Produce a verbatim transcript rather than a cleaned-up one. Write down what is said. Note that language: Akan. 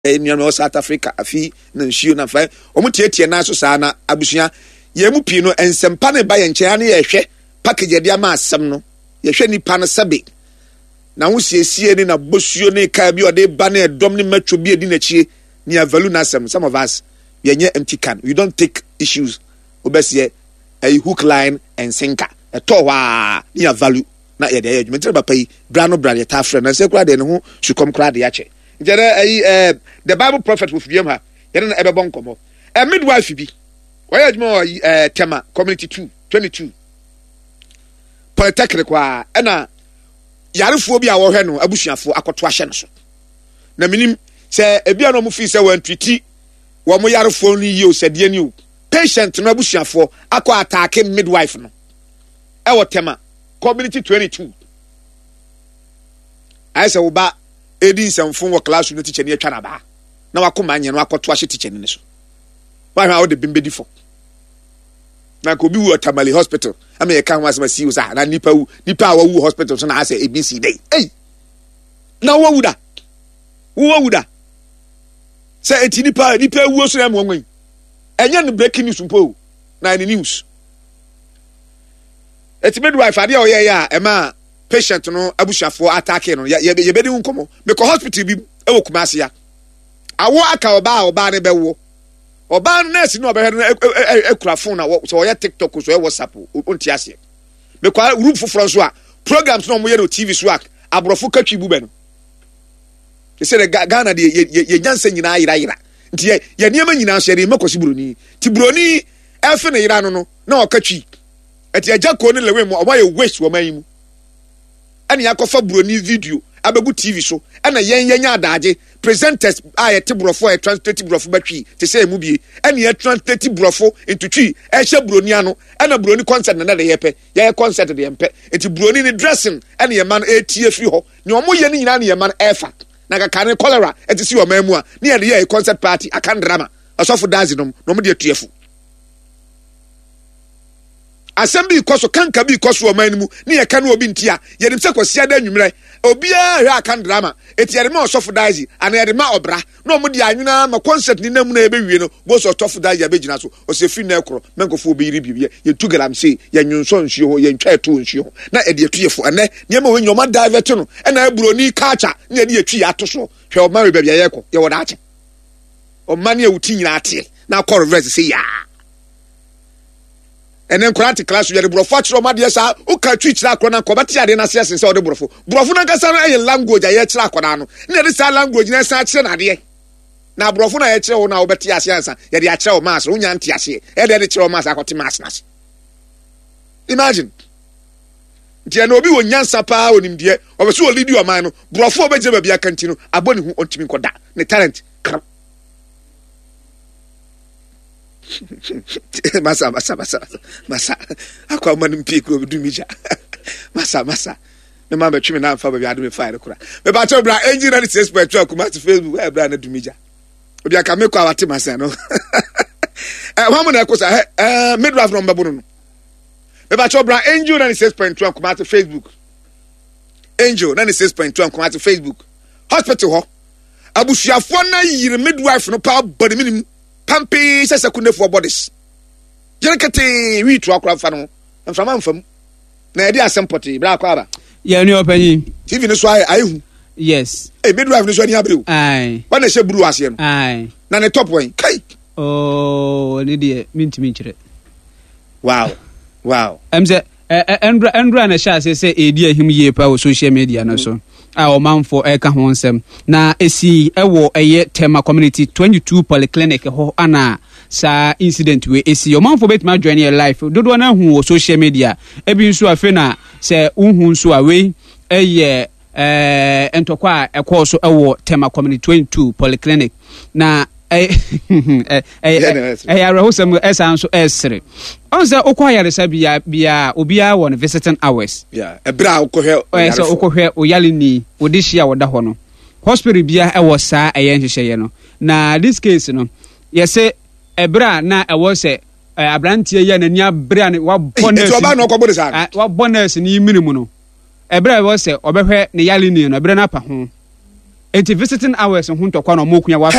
no South Africa afi na nsuo na fa omo tietie na so saa na abusua ye mu pii no ensempa ne ba ye nkyea na ye hwe package de ama asem no ye hwe nipa no sebe na ho siesie ni na bosuo ne ka bi ode ba na edom ne matwo bi edi na chie ni avalu na asem. Some of us we nye empty can, we don't take issues obesie a hook line and sinker eto wa ni avalu na ye de adwuma ntere papa yi bra no bra ye ta frɛ na se kura de ne ho sukom kura de ya che njere ayi eh the Bible prophet with Fiam ha yere na ebebɔ nkomo a midwife bi why adwuma eh tema community two twenty-two polytechnic kwa na yarefuo bi a wo hwɛ no abusuafo akoto ahye no so na minim sɛ ebia no mo fi sɛ wan treat wo mo yarefuo no yi o sɛ de ani o patient no abusuafo akɔ attack midwife no e wo tema community twenty-two I say uba edi nsamfo wo classroom no teacher ne atwa na ba na wakoma anye no akoto ahye teacher ne so why how the bimbe difo na ko bi wu Tamale hospital ama ye kan wasema si usa na nipa wu nipa a wu hospital so na ase A B C day eh na wo wuda wo wuda say eti nipa nipa wu so na mo nwan enye no breaking news mpo na ni news eti midwife ade o ye ya e ma patient no abusuafo attack no ye ye be di nkomo because hospital bi e wo Kumasi ya awo aka oba oba ne be wo oba nurse no oba no ekura phone na so o ye TikTok so e WhatsApp onti ase because group foforo so a programs no mo ye no T V so a abrofo katwi bu be no they say the Ghana de ye nyansa nyina yira yira nti ye ye niam nyina so ye de makosi buroni ti buroni efe ne yira no no na o katwi eti ajako ne lewe mo oba ye waste wo man mu ani yakofa buroni video abegu T V so ana yen yenya adaaje presenters a ye te brofo e translate brofo batwi te say mu bie ani ye translate brofo into twi e hye buroni ano ana buroni concert na na ye pe ye concert de yempe eti buroni ni dressing ana ye man e tie free ho ne omo ye ni nyina na ye man efa na kaka ne cholera eti si o man mu a ne ye ye concert party akan drama asofo dance nom no mo de tuefu assembly koso kanka bi koso o man mu ne ye kan obi ntia ye nim se kwasi ada nwumre obi a hwe akan drama eti ye ma osofo dazi ana ye ma obra no mo de anwuna ma concert ni nam na ebe wie no bo so osofo dazi abegina so o se fi na ekro menkofo obi yiri bibie ye tugalam se ye nwunso nsuo ho ye ntwa eto nsuo na e de etuyefo ene ne ma we nyoma divert no e na eburoni culture ne de etwi ato so hwe o ma we bia ye ko ye woda ache o ma ne ewuti nyina ate na call reverse se ya and then karate class you the brofo chiro ma de sa o ka twi chira akro na ko beti ade na se se o de brofo brofo na kasa na language aye chira akro no na de sa language na sa chira na de na brofo na ye chira wo na o beti ase ansa ye de a chira o mass wo nya nti ase e de de chira o mass akote mass na se imagine je na obi wo nyansa pa onim de o be so o lead o man no brofo obeje ba bia kanti no aboni hu ontimi koda ne talent masa masa masa masa akwa manu piko dumija masa masa me ma betwe me na fa ba bi ado me fire kura me ba cho bra engineer six point two akuma to Facebook e bra na dumija obi aka me kwa wate masa no eh wa mo na ko sa eh midwife no mbabo no me ba cho bra engineer six point two akuma to Facebook angel ninety-six point two akuma to Facebook hospital ho abusuafo na yire midwife no pa body minim pampi sese kunde for bodies yerekete wi to akura fa no mframa mfam na e dey asempoti bra akwa ba ye ni opanyi T V no so ai ai hu yes eh midwife no so ni abreu ai wa na she buru ase no ai na ne top one kai oh ni de mintimi nkire wow wow em se endra endra na sha se se edi ahim ye pa o social media no so a o manfo e ka ho nsem na esi ewo eye tema community twenty-two polyclinic ho ana sa incident we esi o manfo betima join your life dodo na hu o social media e bi nso afi na se unhu nso a we eye eh entokwa ekọ so ewo tema community twenty-two polyclinic na eh eh eh arahosam esa nso esre onse okwa yaresa bia bia obia won visiting hours yeah ebra okohwe oyesa okohwe oyalini odihia woda ho no hospital bia ewo saa eye nhyehyeye no na this case no yese ebra na ewo se abrantie ya nani abra ne wa bonus e to ba no okobode saa wa bonus ni minimu no ebra ewo se obehwe ne yalini no ebra na pa ho enti visiting hours ho ntɔkwa na ɔmo kunya wa